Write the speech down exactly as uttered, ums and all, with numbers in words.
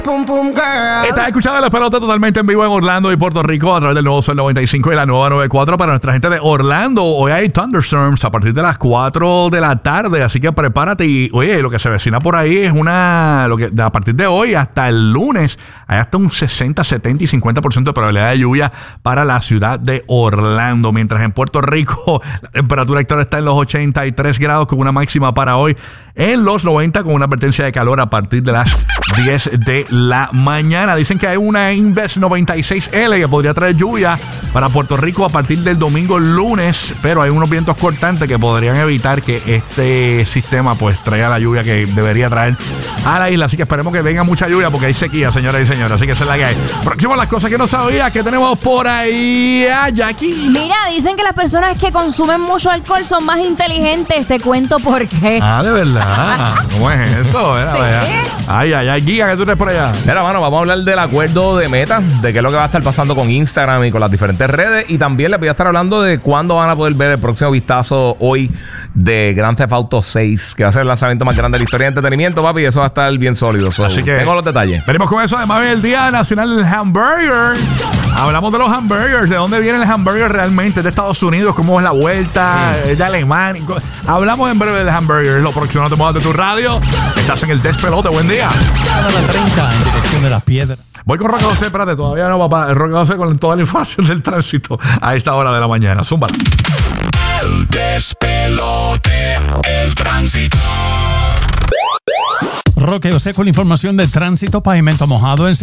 Pum, pum, girl. Estás escuchando la pelota totalmente en vivo en Orlando y Puerto Rico a través del nuevo Sol noventa y cinco y la nueva noventa y cuatro. Para nuestra gente de Orlando, hoy hay thunderstorms a partir de las cuatro de la tarde, así que prepárate. Y oye, lo que se vecina por ahí es una, lo que a partir de hoy hasta el lunes hay hasta un sesenta, setenta y cincuenta por ciento de probabilidad de lluvia para la ciudad de Orlando, mientras en Puerto Rico la temperatura actual está en los ochenta y tres grados con una máxima para hoy en los noventa, con una advertencia de calor a partir de las diez de la mañana. Dicen que hay una Inves noventa y seis L que podría traer lluvia para Puerto Rico a partir del domingo lunes, pero hay unos vientos cortantes que podrían evitar que este sistema pues traiga la lluvia que debería traer a la isla. Así que esperemos que venga mucha lluvia porque hay sequía, señoras y señores. Así que esa es la que hay. Próximo, las cosas que no sabía que tenemos por ahí a Jackie. Mira, dicen que las personas que consumen mucho alcohol son más inteligentes. Te cuento por qué. Ah, de verdad. ¿Cómo es eso? Mira, Sí. vaya. Ay, ay, ay, Giga, que tú eres por allá. Mira, mano, vamos a hablar del acuerdo de Meta, de qué es lo que va a estar pasando con Instagram y con las diferentes redes. Y también les voy a estar hablando de cuándo van a poder ver el próximo vistazo hoy de Grand Theft Auto seis, que va a ser el lanzamiento más grande de la historia de entretenimiento, papi. Y eso va a estar bien sólido. So, Así que tengo los detalles. venimos con eso. Además, el Día Nacional del Hamburger. Hablamos de los hamburgers, de dónde viene el hamburger realmente, de Estados Unidos, cómo es la vuelta, Sí. es de Alemania. Hablamos en breve del hamburger. Lo próximo, no te muevas de tu radio. Estás en el Despelote. Buen día. A la treinta en dirección de las piedras. Voy con Roque José, espérate, todavía no, papá. Roque José con toda la información del tránsito a esta hora de la mañana. Zumba. El Despelote, el tránsito. Roque José con la información del tránsito, pavimento mojado en